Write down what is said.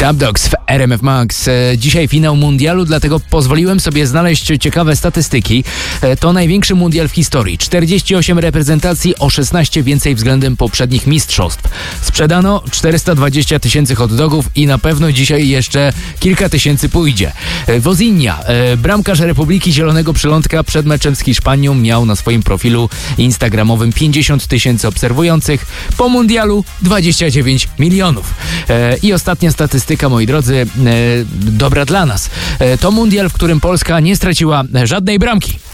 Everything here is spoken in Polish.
Dub Dogs w RMF Max. Dzisiaj finał mundialu, dlatego pozwoliłem sobie znaleźć ciekawe statystyki. To największy mundial w historii. 48 reprezentacji, o 16 więcej względem poprzednich mistrzostw. Sprzedano 420 000 hot dogów i na pewno dzisiaj jeszcze kilka tysięcy pójdzie. Wozinha, bramkarz Republiki Zielonego Przylądka, przed meczem z Hiszpanią miał na swoim profilu instagramowym 50 000 obserwujących. Po mundialu 29 milionów. I ostatnia statystyka, moi drodzy, dobra dla nas. To mundial, w którym Polska nie straciła żadnej bramki.